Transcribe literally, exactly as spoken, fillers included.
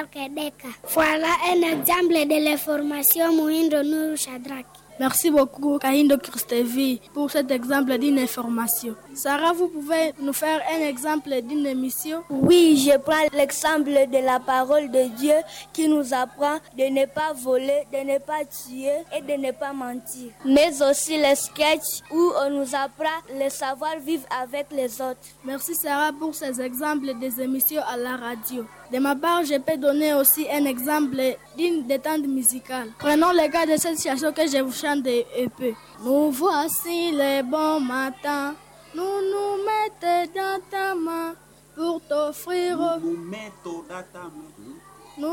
Kedeka. Voilà un exemple de l'information Muhindo Nourou Shadrach. Merci beaucoup, Kahindo Christevi, pour cet exemple d'une information. Sarah, vous pouvez nous faire un exemple d'une émission? Oui, je prends l'exemple de la parole de Dieu qui nous apprend de ne pas voler, de ne pas tuer et de ne pas mentir. Mais aussi les sketchs où on nous apprend le savoir-vivre avec les autres. Merci Sarah pour ces exemples des émissions à la radio. De ma part, je peux donner aussi un exemple d'une détente musicale. Prenons le cas de cette chanson que je vous chante un peu. Nous voici les bons matins, nous nous mettons dans ta main pour t'offrir. Nous nous mettons dans ta main